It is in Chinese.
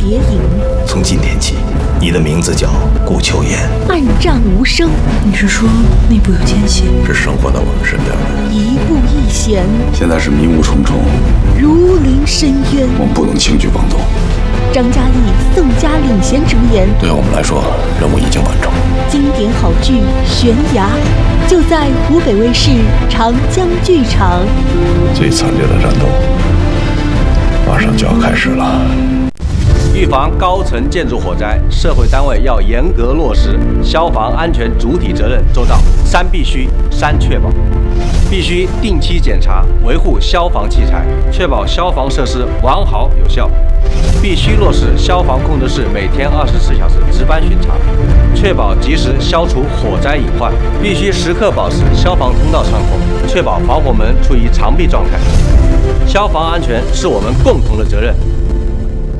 谍影。 从今天起，你的名字叫顾秋言。 暗战无声。 你是说内部有奸细？ 是生活在我们身边的。 一步一险。 现在是迷雾重重， 如临深渊。 我们不能轻举妄动。 张嘉译、宋佳领衔主演。 对我们来说，任务已经完成。 经典好剧《悬崖》，就在湖北卫视长江剧场。 最惨烈的战斗马上就要开始了。 预防高层建筑火灾，社会单位要严格落实消防安全主体责任周到。三必须，三确保。必须定期检查维护消防器材，确保消防设施完好有效。必须落实消防控制室每天24小时值班巡查，确保及时消除火灾隐患。必须时刻保持消防通道畅通，确保防火门处于常闭状态。消防安全是我们共同的责任。